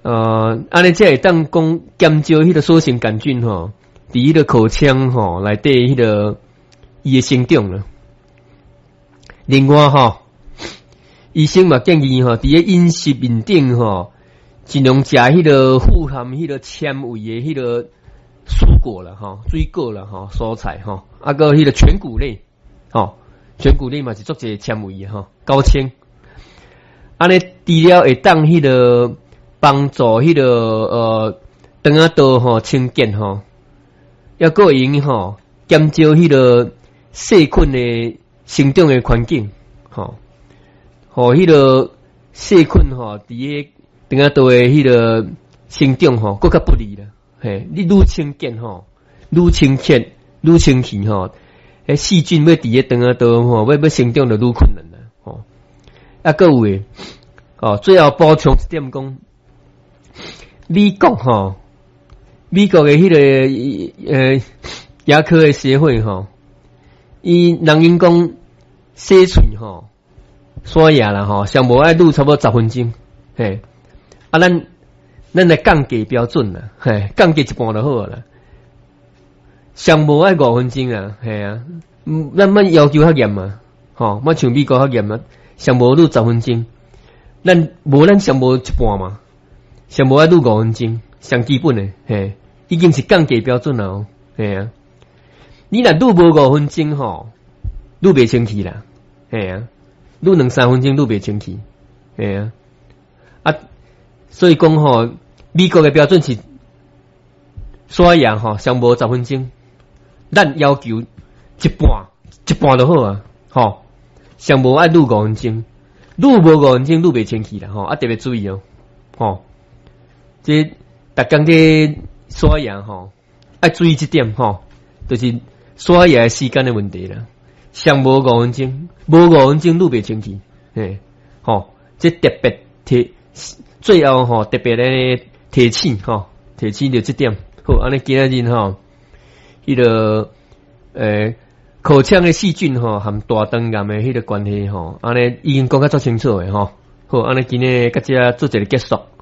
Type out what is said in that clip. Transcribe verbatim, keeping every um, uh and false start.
呃，安尼才会当讲减少迄个所性杆菌吼，伫迄个口腔吼内底迄个伊诶生长了。另外吼，医生嘛建议吼，伫个饮食面顶吼，尽量食迄个富含迄个纤维诶迄个蔬果啦吼，水果啦吼，蔬菜吼，啊个迄个全谷类吼，全谷类嘛是足侪纤维诶吼，高纤。安尼除了会当迄个帮助迄个呃肠仔道吼清洁吼，抑个会用吼减少迄个细菌诶生长诶环境吼，互迄个细菌吼伫个肠仔道诶迄个生长吼更较不利啦。嘿，你愈清洁吼，愈清洁，愈清气吼，诶细菌要伫个肠仔道吼，要要生长就愈困难啦吼。啊，各有诶。哦，最后补充一点讲，美国吼，美国诶迄个呃牙科诶协会吼，伊人因讲洗喙吼、刷牙啦吼，上无爱愈差不多十分钟，嘿，啊咱咱来降低标准啦，嘿，降低一半就好啦，上无爱五分钟啊，嘿啊，咱咱要求较严嘛，吼，莫像美国较严啊，上无愈十分钟。咱无咱上无一半嘛，上无爱愈五分钟，上基本诶，嘿，已经是降低标准了，嘿啊。你若愈无五分钟吼，愈袂清气啦，嘿啊，愈两三分钟愈袂清气，嘿啊。啊，所以讲吼，美国诶标准是刷牙吼，上无十分钟，咱要求一半，一半就好啊，吼，上无爱愈五分钟。愈无五分钟愈袂清气啦吼，啊特别注意哦，吼，这逐工伫刷牙吼，爱注意这点吼，就是刷牙时间的问题啦。上无五分钟，无五分钟愈袂清气，嘿，吼，这特别提最后吼特别咧提醒吼，提醒着这点。好，安尼今仔日吼，迄、那个诶。口腔的细菌吼，含大肠癌的迄个关系吼，安尼已经讲甲足清楚诶吼。好，安尼今日甲遮做一个结束。